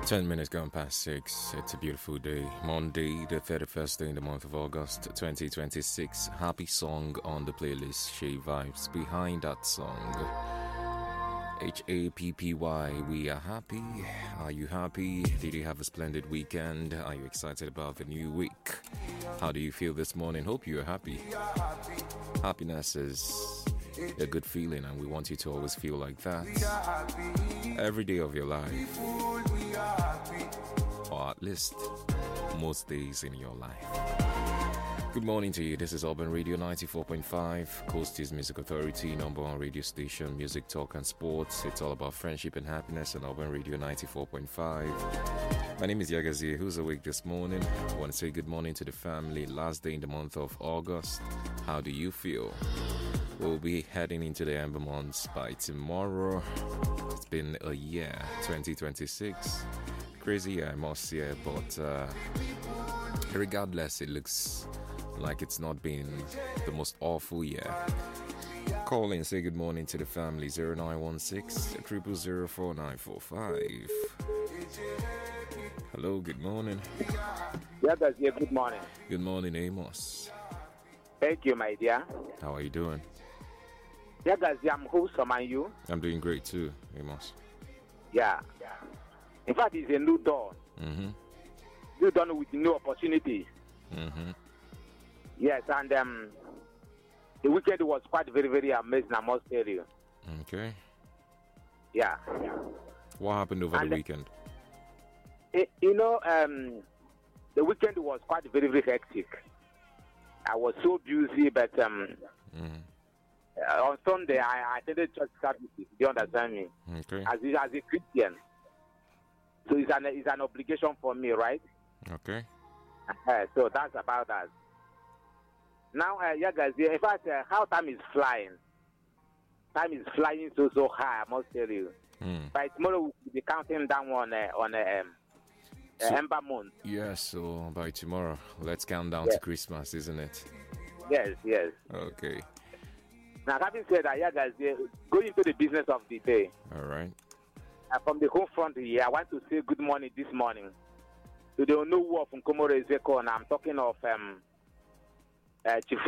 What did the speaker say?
10 minutes gone past 6. It's a beautiful day. Monday, the 31st day in the month of August 2026. Happy song on the playlist. Shea Vibes behind that song. HAPPY. We are happy. Are you happy? Did you have a splendid weekend? Are you excited about the new week? How do you feel this morning? Hope you are happy. Happiness is a good feeling, and we want you to always feel like that every day of your life, or at least most days in your life. Good morning to you. This is Urban Radio 94.5, Coasties Music Authority, number one radio station, music, talk and sports. It's all about friendship and happiness on Urban Radio 94.5. My name is Yagazie. Who's awake this morning? I want to say good morning to the family. Last day in the month of August. How do you feel? We'll be heading into the Ember months by tomorrow. It's been a year, 2026. Crazy year, I must say, but regardless, it looks like it's not been the most awful year. Call in, say good morning to the family. 0916 000 4945. Hello, good morning. Yeah, that's yeah, good morning. Good morning, Amos. Thank you, my dear. How are you doing? Yeah, guys, I'm wholesome, and you? I'm doing great too, Amos. Yeah. In fact, it's a new dawn. Mm-hmm. New dawn with new opportunities. Mm-hmm. Yes, and the weekend was quite very, very amazing, I must tell you. Okay. Yeah. What happened over the weekend? The weekend was quite very, very hectic. I was so busy, but on Sunday I attended church services. Do you understand me? Okay. As a Christian, so it's an obligation for me, right? Okay. So that's about that. Now, yeah, guys. In fact, how time is flying. Time is flying so high. I must tell you. By tomorrow we'll be counting down on Ember month. Yes. So by tomorrow, let's count down to Christmas, isn't it? Yes. Okay. Now, having said that, yeah, guys, going into the business of the day. All right. From the home front here, I want to say good morning this morning to the Onowu of Nkomoro Ezeko, and I'm talking of Chief